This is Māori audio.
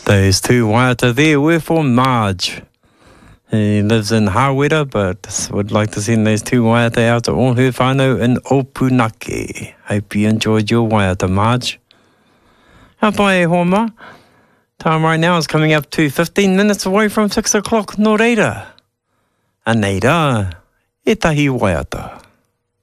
Those two waiata there were for Marge. He lives in Hawera, but would like to send those two waiata out to all her whānau in Opunake. Hope you enjoyed your waiata, Marge. Hapai e homa. Time right now is coming up to 15 minutes away from 6 o'clock, no reira. Aneira, e tahi waiata.